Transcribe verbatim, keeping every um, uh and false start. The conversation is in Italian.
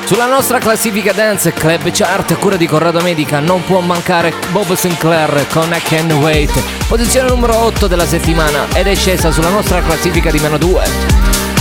Sulla nostra classifica Dance Club Chart a cura di Corrado Medica non può mancare Bob Sinclair con I Can't Wait, posizione numero otto della settimana ed è scesa sulla nostra classifica di meno due.